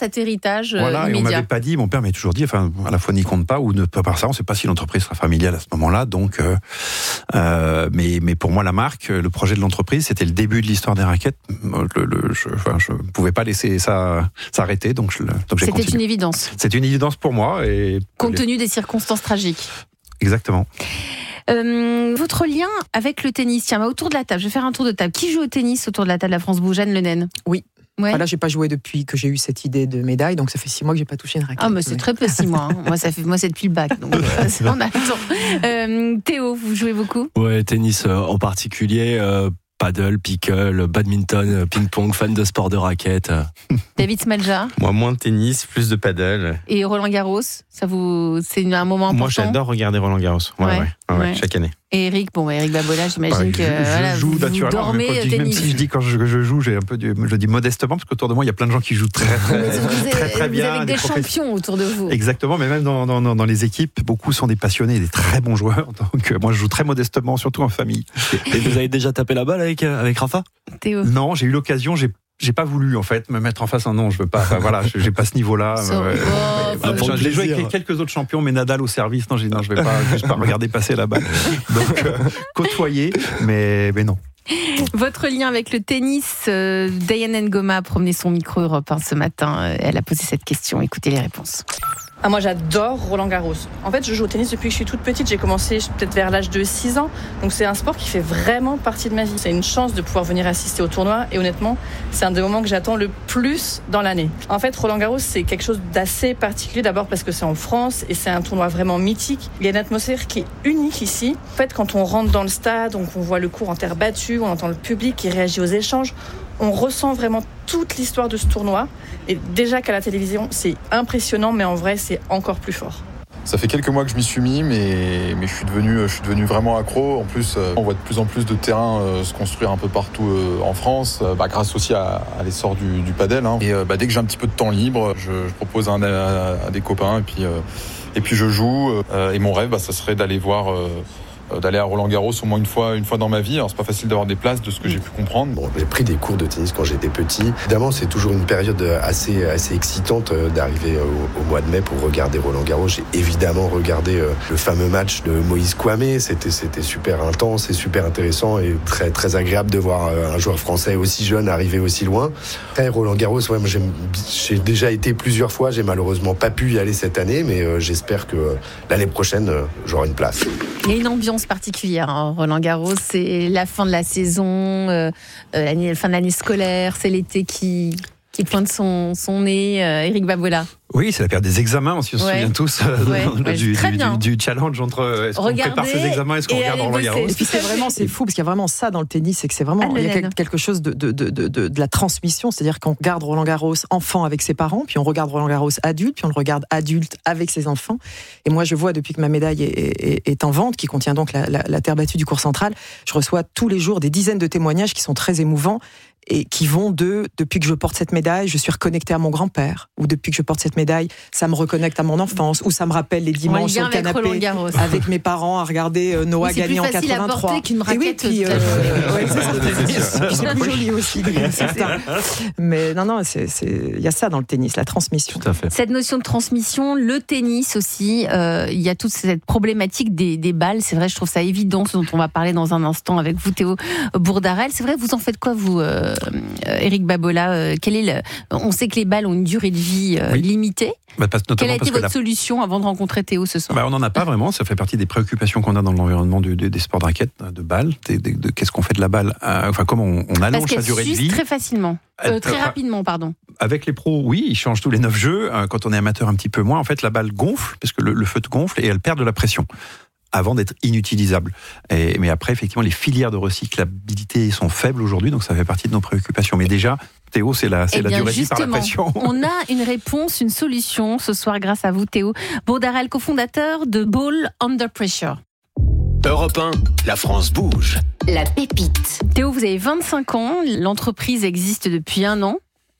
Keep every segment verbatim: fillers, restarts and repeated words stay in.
cet héritage voilà, immédiat. Et on m'avait pas dit, mon père m'avait toujours dit, enfin, à la fois n'y compte pas, ou ne pas par ça, on ne sait pas si l'entreprise sera familiale à ce moment-là, donc, euh, euh, mais, mais pour moi, la marque, le projet de l'entreprise, c'était le début de l'histoire des raquettes. Le, le, je, enfin, je pouvais pas laisser ça s'arrêter, donc, je, donc j'ai C'était continué. une évidence. C'est une évidence pour moi. Et compte tenu des circonstances tragiques. Exactement. Euh, votre lien avec le tennis, tiens, bah, autour de la table, je vais faire un tour de table. Qui joue au tennis autour de la table, la France Bouge, Anne Le Naine? Oui. Ouais. Voilà, j'ai pas joué depuis que j'ai eu cette idée de médaille, donc ça fait six mois que j'ai pas touché une raquette. Ah, mais c'est oui. très peu, six mois. Hein. Moi, ça fait, moi, c'est depuis le bac, donc euh, on a le temps. Euh, Théo, vous jouez beaucoup? Ouais, tennis euh, en particulier. Euh... Paddle, pickle, badminton, ping-pong, fan de sport de raquette. David Smadja? Moi, moins de tennis, plus de paddle. Et Roland Garros, ça vous, c'est un moment important? Moi, j'adore regarder Roland Garros. Ouais, ouais, ouais, ouais, ouais. Chaque année. Et Eric, bon, bah, Eric Babola, j'imagine bah, que je, je voilà, joue vous, vous dormez même, au je dis, tennis. même si je dis quand je, je joue, j'ai un peu du, je le dis modestement parce qu'autour de moi il y a plein de gens qui jouent très très vous très, avez, très bien. Vous avez des champions autour de vous. Exactement, mais même dans, dans, dans les équipes, beaucoup sont des passionnés, des très bons joueurs. Donc moi je joue très modestement, surtout en famille. Et vous avez déjà tapé la balle avec avec Rafa? Théo? Non, j'ai eu l'occasion, j'ai J'ai pas voulu en fait me mettre en face. Non, je veux pas. Enfin, voilà, j'ai pas ce niveau-là. So, euh, oh, euh, oh, j'ai joué avec quelques autres champions, mais Nadal au service. Non, j'ai dit non, je vais pas, je vais pas regarder passer la balle. Donc euh, côtoyer, mais mais non. Votre lien avec le tennis, euh, Diane Ngoma a promené son micro Europe hein, ce matin. Elle a posé cette question. Écoutez les réponses. Ah, moi j'adore Roland Garros. En fait je joue au tennis depuis que je suis toute petite, j'ai commencé peut-être vers l'âge de six ans, donc c'est un sport qui fait vraiment partie de ma vie. C'est une chance de pouvoir venir assister au tournoi et honnêtement c'est un des moments que j'attends le plus dans l'année. En fait Roland Garros c'est quelque chose d'assez particulier, d'abord parce que c'est en France et c'est un tournoi vraiment mythique. Il y a une atmosphère qui est unique ici. En fait quand on rentre dans le stade, donc on voit le court en terre battue, on entend le public qui réagit aux échanges, on ressent vraiment toute l'histoire de ce tournoi. Et déjà qu'à la télévision, c'est impressionnant, mais en vrai, c'est encore plus fort. Ça fait quelques mois que je m'y suis mis, mais, mais je, suis devenu, je suis devenu vraiment accro. En plus, on voit de plus en plus de terrains euh, se construire un peu partout euh, en France, euh, bah, grâce aussi à, à l'essor du, du padel. Hein. Et euh, bah, dès que j'ai un petit peu de temps libre, je, je propose un, à, à des copains et puis, euh, et puis je joue. Euh, et mon rêve, bah, ça serait d'aller voir... Euh, d'aller à Roland Garros au moins une fois, une fois dans ma vie. Alors c'est pas facile d'avoir des places de ce que j'ai pu comprendre. Bon, j'ai pris des cours de tennis quand j'étais petit. Évidemment, c'est toujours une période assez, assez excitante d'arriver au, au mois de mai pour regarder Roland Garros. J'ai évidemment regardé le fameux match de Moïse Kouamé. C'était, c'était super intense et super intéressant et très, très agréable de voir un joueur français aussi jeune arriver aussi loin. Après, Roland Garros, ouais, moi, j'aime, j'ai déjà été plusieurs fois. J'ai malheureusement pas pu y aller cette année, mais euh, j'espère que l'année prochaine, euh, j'aurai une place. Il y a une ambiance particulière, hein, Roland Garros. C'est la fin de la saison, euh, euh, la fin de l'année scolaire, c'est l'été qui, qui pointe son, son nez. Euh, Eric Babola. Oui, c'est la période des examens, on se ouais. souvient tous euh, ouais, du, ouais, du, du, du challenge entre est-ce qu'on prépare ses examens, est-ce qu'on regarde Roland Garros. Et puis c'est vraiment, c'est fou, parce qu'il y a vraiment ça dans le tennis, c'est que c'est vraiment, il y a quelque chose de, de, de, de, de la transmission, c'est-à-dire qu'on regarde Roland Garros enfant avec ses parents, puis on regarde Roland Garros adulte, puis on le regarde adulte avec ses enfants. Et moi, je vois depuis que ma médaille est, est, est en vente, qui contient donc la, la, la terre battue du court central, je reçois tous les jours des dizaines de témoignages qui sont très émouvants, et qui vont de « depuis que je porte cette médaille, je suis reconnectée à mon grand-père » ou « depuis que je porte cette médaille, ça me reconnecte à mon enfance » ou « ça me rappelle les dimanches sur le canapé avec mes parents à regarder euh, Noah gagner en quatre-vingt-trois » C'est plus facile à porter qu'une raquette. Et oui, puis, euh, ouais, c'est, c'est, c'est plus joli aussi, certains. Mais non, non, c'est, c'est, il y a ça dans le tennis, la transmission. Tout à fait. Cette notion de transmission, le tennis aussi, euh, il y a toute cette problématique des, des balles. C'est vrai, je trouve ça évident, ce dont on va parler dans un instant avec vous, Théo Bourdarel. C'est vrai, vous en faites quoi, vous euh, Eric Babola, euh, quel est le... on sait que les balles ont une durée de vie euh, oui. limitée. Bah, parce, Quelle a été votre la... solution avant de rencontrer Théo ce soir? bah, On n'en a pas vraiment, ça fait partie des préoccupations qu'on a dans l'environnement du, des, des sports de raquettes, de balles, de, de, de, qu'est-ce qu'on fait de la balle, euh, enfin comment on, on allonge sa durée de vie. Très facilement, euh, très rapidement, pardon. Avec les pros, oui, ils changent tous les neuf jeux. Quand on est amateur, un petit peu moins. En fait, la balle gonfle, parce que le, le feutre gonfle et elle perd de la pression avant d'être inutilisable. Et, mais après, effectivement, les filières de recyclabilité sont faibles aujourd'hui, donc ça fait partie de nos préoccupations. Mais déjà, Théo, c'est la, c'est eh la bien, durée de vie par la pression. On a une réponse, une solution ce soir grâce à vous, Théo Bourdarel, cofondateur de Ball Under Pressure. Europe un, la France bouge. La pépite. Théo, vous avez vingt-cinq ans, l'entreprise existe depuis un an.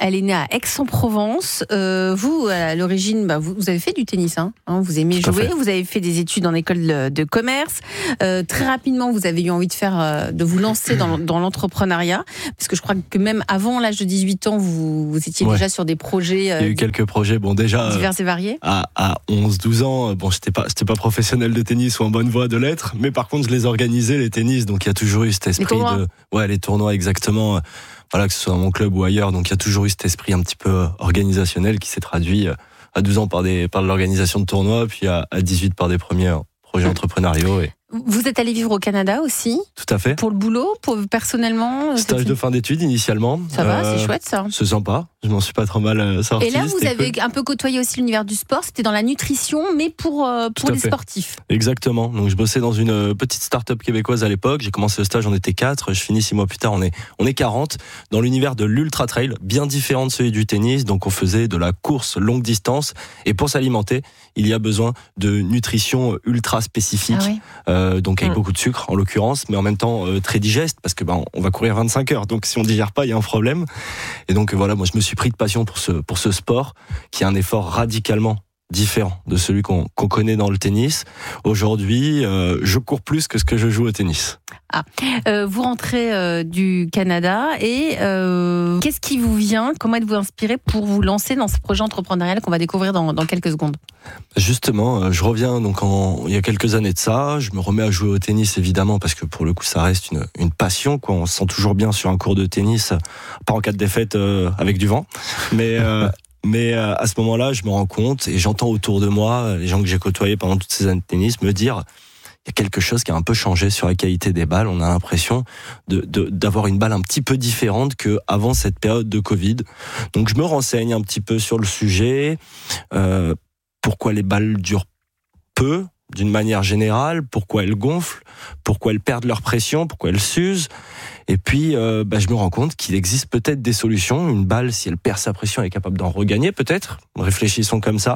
Elle est née à Aix-en-Provence. Euh, vous, à l'origine, bah, vous, vous avez fait du tennis. Hein, hein, vous aimez Tout à jouer. fait. Vous avez fait des études en école de, de commerce. Euh, très rapidement, vous avez eu envie de faire, euh, de vous lancer dans, dans l'entrepreneuriat, parce que je crois que même avant l'âge de dix-huit ans, vous, vous étiez Ouais. déjà sur des projets. Euh, Il y a eu quelques projets. Bon, déjà. divers et variés. À, à onze douze ans, bon, j'étais pas, j'étais pas professionnel de tennis ou en bonne voie de l'être, mais par contre, je les organisais, les tennis, donc il y a toujours eu cet esprit tournois. de, ouais, les tournois, exactement, voilà, que ce soit dans mon club ou ailleurs, donc il y a toujours eu cet esprit un petit peu organisationnel qui s'est traduit à douze ans par des, par de l'organisation de tournois, puis à, à dix-huit par des premiers projets entrepreneuriaux et. Vous êtes allé vivre au Canada aussi. Tout à fait. Pour le boulot, pour personnellement. Stage c'est... de fin d'études initialement. Ça va, Euh, c'est chouette ça. C'est sympa. Je m'en suis pas trop mal euh, sorti. Et là, vous c'était avez cool. un peu côtoyé aussi l'univers du sport. C'était dans la nutrition, mais pour, euh, pour Tout à les fait. sportifs. Exactement. Donc je bossais dans une euh, petite start-up québécoise à l'époque. J'ai commencé le stage, on était quatre. Je finis six mois plus tard, on est on est quarante. Dans l'univers de l'ultra trail, bien différent de celui du tennis. Donc on faisait de la course longue distance. Et pour s'alimenter, il y a besoin de nutrition ultra spécifique. Ah oui. Euh, donc avec Mm. beaucoup de sucre en l'occurrence, mais en même temps euh, très digeste parce que ben on va courir vingt-cinq heures. Donc si on digère pas, il y a un problème. Et donc voilà, moi je me suis pris de passion pour ce pour ce sport qui est un effort radicalement différent de celui qu'on qu'on connaît dans le tennis. Aujourd'hui, euh, je cours plus que ce que je joue au tennis. Euh, vous rentrez euh, du Canada et euh, qu'est-ce qui vous vient? Comment êtes-vous inspiré pour vous lancer dans ce projet entrepreneurial qu'on va découvrir dans, dans quelques secondes? Justement, euh, je reviens donc en, il y a quelques années de ça. Je me remets à jouer au tennis évidemment parce que pour le coup ça reste une, une passion. Quoi. On se sent toujours bien sur un cours de tennis, pas en cas de défaite euh, avec du vent, mais euh, mais euh, à ce moment-là, je me rends compte et j'entends autour de moi les gens que j'ai côtoyés pendant toutes ces années de tennis me dire il y a quelque chose qui a un peu changé sur la qualité des balles. On a l'impression de, de, d'avoir une balle un petit peu différente qu'avant cette période de Covid. Donc je me renseigne un petit peu sur le sujet. Euh, pourquoi les balles durent peu, d'une manière générale, pourquoi elles gonflent, pourquoi elles perdent leur pression, pourquoi elles s'usent. Et puis, euh, bah, je me rends compte qu'il existe peut-être des solutions. Une balle, si elle perd sa pression, elle est capable d'en regagner, peut-être. Réfléchissons comme ça.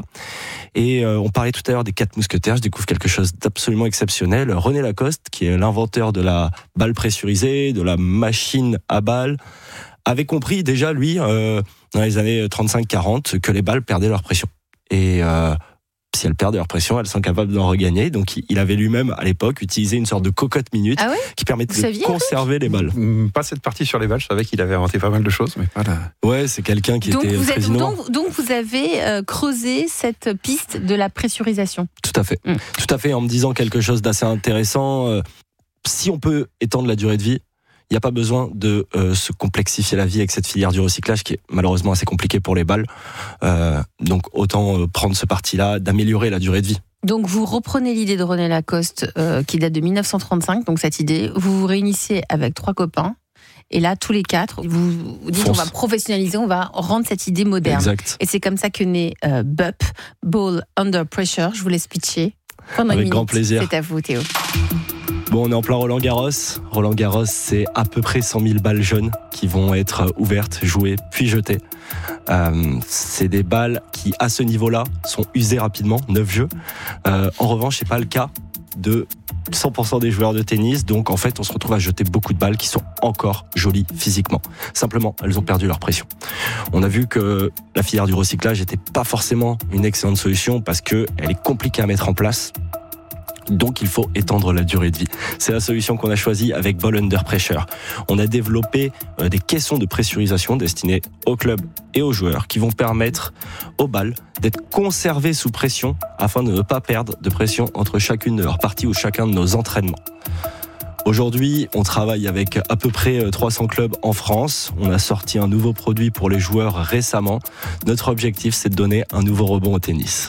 Et euh, on parlait tout à l'heure des quatre mousquetaires. Je découvre quelque chose d'absolument exceptionnel. René Lacoste, qui est l'inventeur de la balle pressurisée, de la machine à balles, avait compris déjà, lui, euh, dans les années trente-cinq quarante, que les balles perdaient leur pression. Et euh, si elles perdaient leur pression, elles sont capables d'en regagner. Donc, il avait lui-même, à l'époque, utilisé une sorte de cocotte minute Ah ouais qui permettait Vous de saviez, conserver les balles. Mm, Pas cette partie sur les balles, je savais qu'il avait inventé pas mal de choses, mais pas la... Ouais, c'est quelqu'un qui donc était vous très êtes, innovant. donc, donc vous avez euh, creusé cette piste de la pressurisation. Tout à fait. Mm. Tout à fait, en me disant quelque chose d'assez intéressant. Euh, si on peut étendre la durée de vie, il n'y a pas besoin de euh, se complexifier la vie avec cette filière du recyclage qui est malheureusement assez compliquée pour les balles. Euh, donc autant euh, prendre ce parti-là, d'améliorer la durée de vie. Donc vous reprenez l'idée de René Lacoste euh, qui date de mille neuf cent trente-cinq, donc cette idée, vous vous réunissez avec trois copains et là tous les quatre, vous vous dites Fonce. on va professionnaliser, on va rendre cette idée moderne. Exact. Et c'est comme ça que naît euh, B U P, Ball Under Pressure, je vous laisse pitcher. Pendant Avec une grand minute. plaisir. C'est à vous Théo. Bon, on est en plein Roland Garros. Roland Garros, c'est à peu près cent mille balles jaunes qui vont être ouvertes, jouées, puis jetées. Euh, c'est des balles qui, à ce niveau-là, sont usées rapidement, neuf jeux. Euh, en revanche, c'est pas le cas de cent pour cent des joueurs de tennis. Donc, en fait, on se retrouve à jeter beaucoup de balles qui sont encore jolies physiquement. Simplement, elles ont perdu leur pression. On a vu que la filière du recyclage n'était pas forcément une excellente solution parce que elle est compliquée à mettre en place. Donc il faut étendre la durée de vie. C'est la solution qu'on a choisie avec Ball Under Pressure. On a développé euh, des caissons de pressurisation destinés aux clubs et aux joueurs qui vont permettre aux balles d'être conservées sous pression afin de ne pas perdre de pression entre chacune de leurs parties ou chacun de nos entraînements. Aujourd'hui, on travaille avec à peu près trois cents clubs en France. On a sorti un nouveau produit pour les joueurs récemment. Notre objectif, c'est de donner un nouveau rebond au tennis.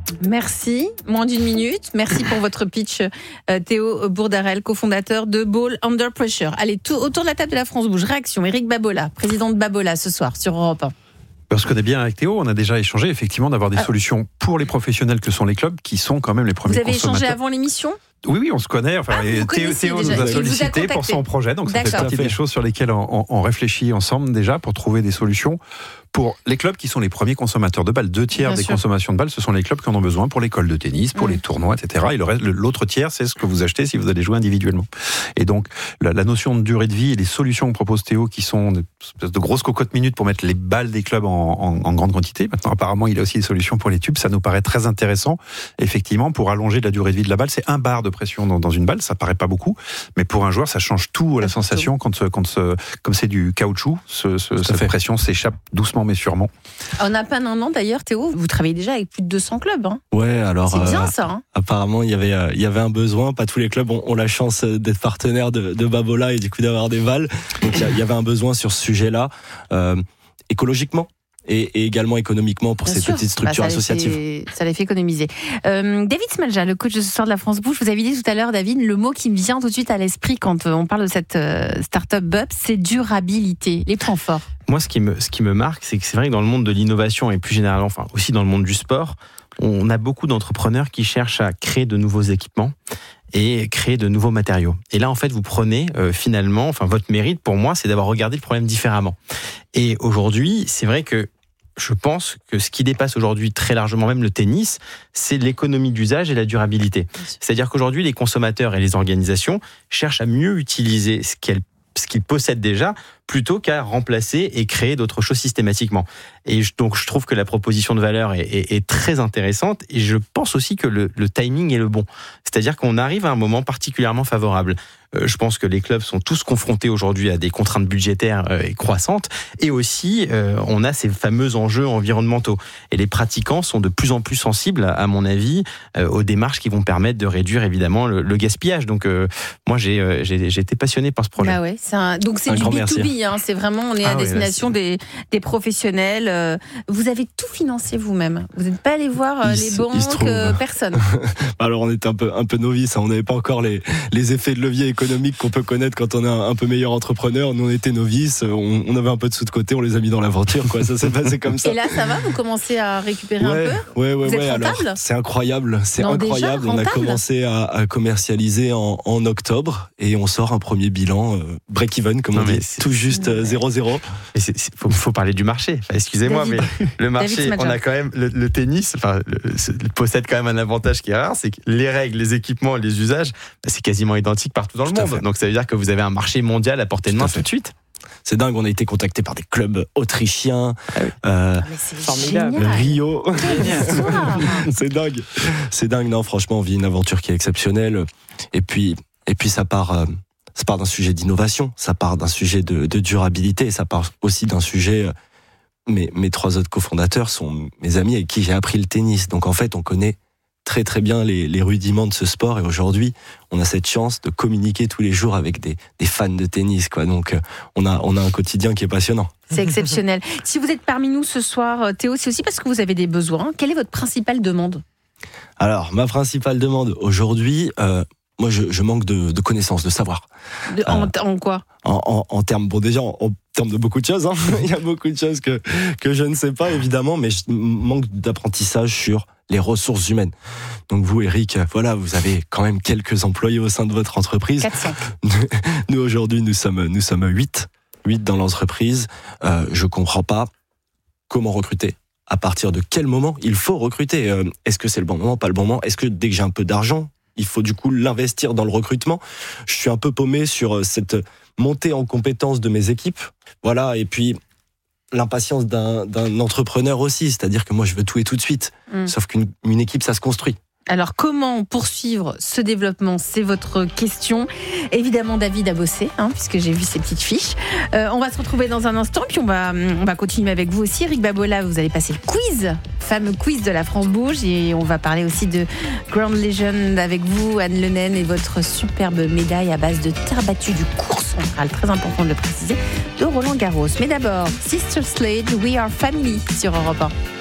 Merci, moins d'une minute. Merci pour votre pitch, euh, Théo Bourdarel, cofondateur de Ball Under Pressure. Allez, tout, autour de la table de la France Bouge, réaction. Éric Babola, président de Babola ce soir sur Europe un. On se connaît bien avec Théo, on a déjà échangé effectivement d'avoir des Ah. solutions pour les professionnels que sont les clubs qui sont quand même les premiers Vous avez consommateurs. échangé avant l'émission ? Oui, oui, on se connaît. Enfin, ah, Théo, Théo nous a sollicité pour son projet, donc ça fait partie des choses sur lesquelles on, on réfléchit ensemble déjà pour trouver des solutions pour les clubs qui sont les premiers consommateurs de balles. Deux tiers Bien des sûr. consommations de balles, ce sont les clubs qui en ont besoin pour l'école de tennis, pour mmh. les tournois, et cetera. Et le reste, l'autre tiers, c'est ce que vous achetez si vous allez jouer individuellement. Et donc, la, la notion de durée de vie et les solutions que propose Théo, qui sont de, de grosses cocottes minutes pour mettre les balles des clubs en, en, en grande quantité. Maintenant, apparemment, il a aussi des solutions pour les tubes. Ça nous paraît très intéressant. Effectivement, pour allonger la durée de vie de la balle, c'est un bar de pression dans, dans une balle. Ça paraît pas beaucoup, mais pour un joueur, ça change tout à la sensation quand, quand ce, comme c'est du caoutchouc, ce, ce, cette fait. pression s'échappe doucement mais sûrement. On n'a pas un an d'ailleurs, Théo. Vous travaillez déjà avec plus de deux cents clubs. Hein. Ouais, alors. C'est bien euh, ça. Hein. Apparemment, il y avait, euh, il y avait un besoin. Pas tous les clubs ont, ont la chance d'être partenaires de, de Babola et du coup d'avoir des balles. Donc il y avait un besoin sur ce sujet-là, euh, écologiquement. Et, et également économiquement pour Bien ces sûr. petites structures bah, ça associatives. Les fait, ça les fait économiser. Euh, David Smalja, le coach de ce soir de la France Bouge, vous avez dit tout à l'heure, David, le mot qui me vient tout de suite à l'esprit quand on parle de cette euh, start-up B U P, c'est durabilité, les points forts. Moi, ce qui me, ce qui me marque, c'est que c'est vrai que dans le monde de l'innovation et plus généralement, enfin aussi dans le monde du sport, on a beaucoup d'entrepreneurs qui cherchent à créer de nouveaux équipements et créer de nouveaux matériaux. Et là, en fait, vous prenez euh, finalement, enfin votre mérite pour moi, c'est d'avoir regardé le problème différemment. Et aujourd'hui, c'est vrai que je pense que ce qui dépasse aujourd'hui très largement même le tennis, c'est l'économie d'usage et la durabilité. C'est-à-dire qu'aujourd'hui, les consommateurs et les organisations cherchent à mieux utiliser ce qu'elles ce qu'ils possèdent déjà, plutôt qu'à remplacer et créer d'autres choses systématiquement. Et je, donc, je trouve que la proposition de valeur est, est, est très intéressante, et je pense aussi que le, le timing est le bon. C'est-à-dire qu'on arrive à un moment particulièrement favorable. Euh, je pense que les clubs sont tous confrontés aujourd'hui à des contraintes budgétaires euh, et croissantes, et aussi, euh, on a ces fameux enjeux environnementaux. Et les pratiquants sont de plus en plus sensibles, à mon avis, euh, aux démarches qui vont permettre de réduire évidemment le, le gaspillage. Donc, euh, moi, j'ai, euh, j'ai, j'ai été passionné par ce projet. Bah ouais, c'est un, donc c'est un du B deux B, hein, c'est vraiment, on est ah à oui, destination là, des, des professionnels. Euh, vous avez tout financé vous-même. Vous n'êtes pas allé voir euh, il, les banques, euh, personne. Alors on était un peu, un peu novices, hein, on n'avait pas encore les, les effets de levier économiques qu'on peut connaître quand on est un, un peu meilleur entrepreneur. Nous on était novices, on, on avait un peu de sous de côté, on les a mis dans l'aventure, quoi. Ça s'est passé comme ça. Et là ça va, vous commencez à récupérer ouais, un peu. Ouais, ouais, vous ouais. êtes rentable ? Alors, c'est incroyable, c'est non, incroyable. On a commencé à, à commercialiser en, en octobre et on sort un premier bilan euh, break-even, comme non, on dit, tout juste euh, zéro zéro. Il faut, faut parler du marché. Enfin, excusez-moi, David. mais le marché, on a quand même le, le tennis, enfin, le, le, possède quand même un avantage qui est rare, c'est que les règles, les équipements, les usages, bah, c'est quasiment identique partout dans le tout monde. Donc ça veut dire que vous avez un marché mondial à portée de main tout de suite. C'est dingue, on a été contacté par des clubs autrichiens, ah oui. euh, ah c'est formidable. Rio. C'est dingue. C'est dingue, non, franchement, on vit une aventure qui est exceptionnelle. Et puis, et puis ça part. Euh, Ça part d'un sujet d'innovation, ça part d'un sujet de, de durabilité, ça part aussi d'un sujet... Mes, mes trois autres cofondateurs sont mes amis avec qui j'ai appris le tennis. Donc en fait, on connaît très très bien les, les rudiments de ce sport. Et aujourd'hui, on a cette chance de communiquer tous les jours avec des, des fans de tennis, quoi. Donc on a, on a un quotidien qui est passionnant. C'est exceptionnel. Si vous êtes parmi nous ce soir, Théo, c'est aussi parce que vous avez des besoins. Quelle est votre principale demande ? Alors, ma principale demande aujourd'hui... Euh, Moi, je, je manque de, de connaissances, de savoir. De, en, euh, en quoi ? En, en, en termes, bon, déjà, en, en termes de beaucoup de choses. Hein. Il y a beaucoup de choses que que je ne sais pas, évidemment, mais je manque d'apprentissage sur les ressources humaines. Donc vous, Eric, voilà, vous avez quand même quelques employés au sein de votre entreprise. quatre cents. Nous aujourd'hui, nous sommes nous sommes huit, huit dans l'entreprise. Euh, je comprends pas comment recruter. À partir de quel moment il faut recruter ? euh, Est-ce que c'est le bon moment, pas le bon moment ? Est-ce que dès que j'ai un peu d'argent, il faut du coup l'investir dans le recrutement. Je suis un peu paumé sur cette montée en compétence de mes équipes. Voilà, et puis l'impatience d'un, d'un entrepreneur aussi, c'est-à-dire que moi je veux tout et tout de suite. Mmh. Sauf qu'une une équipe, ça se construit. Alors, comment poursuivre ce développement ? C'est votre question. Évidemment, David a bossé, hein, puisque j'ai vu ses petites fiches. Euh, on va se retrouver dans un instant, puis on va, on va continuer avec vous aussi. Eric Babola, vous allez passer le quiz, fameux quiz de la France Bouge, et on va parler aussi de Grand Legend avec vous, Anne Lenen, et votre superbe médaille à base de terre battue du cours central, très important de le préciser, de Roland Garros. Mais d'abord, Sister Slade, We Are Family sur Europe un.